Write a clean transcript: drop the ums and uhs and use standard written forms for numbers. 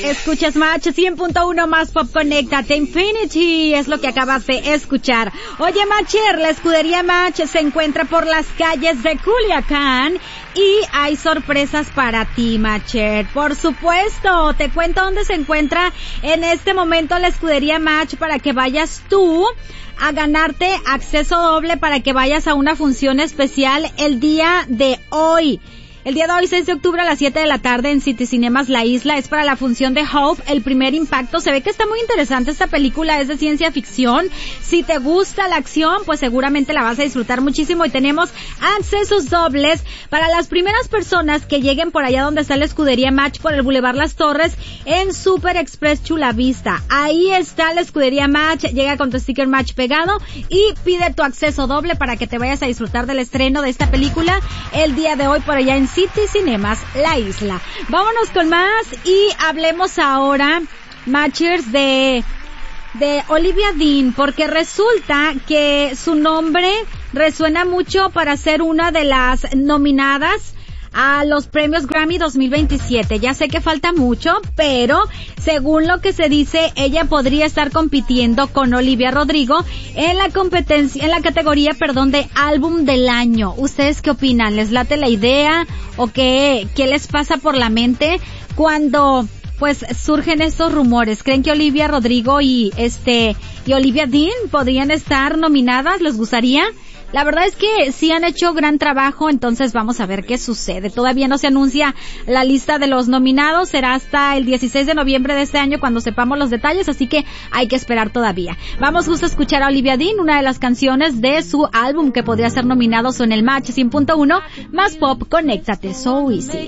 Escuchas Match 100.1 más Pop, conéctate. Infinity es lo que acabas de escuchar. Oye, Matcher, la escudería Match se encuentra por las calles de Culiacán y hay sorpresas para ti, Matcher. Por supuesto, te cuento dónde se encuentra en este momento la escudería Match para que vayas tú a ganarte acceso doble para que vayas a una función especial el día de hoy. El día de hoy, 6 de octubre a las 7 de la tarde en City Cinemas La Isla, es para la función de Hope, el primer impacto. Se ve que está muy interesante esta película, es de ciencia ficción. Si te gusta la acción, pues seguramente la vas a disfrutar muchísimo y tenemos accesos dobles para las primeras personas que lleguen por allá donde está la escudería Match por el Boulevard Las Torres en Super Express Chula Vista. Ahí está la escudería Match, llega con tu sticker Match pegado y pide tu acceso doble para que te vayas a disfrutar del estreno de esta película el día de hoy por allá en City Cinemas La Isla. Vámonos con más y hablemos ahora, Matchers, de Olivia Dean, porque resulta que su nombre resuena mucho para ser una de las nominadas a los premios Grammy 2027. Ya sé que falta mucho, pero según lo que se dice, ella podría estar compitiendo con Olivia Rodrigo en la categoría de álbum del año. ¿Ustedes qué opinan? ¿Les late la idea? ¿O qué les pasa por la mente cuando pues surgen estos rumores? ¿Creen que Olivia Rodrigo y Olivia Dean podrían estar nominadas? ¿Les gustaría? La verdad es que sí han hecho gran trabajo, entonces vamos a ver qué sucede. Todavía no se anuncia la lista de los nominados, será hasta el 16 de noviembre de este año cuando sepamos los detalles, así que hay que esperar todavía. Vamos justo a escuchar a Olivia Dean, una de las canciones de su álbum que podría ser nominado en el Match 100.1 más Pop, conéctate, So Easy.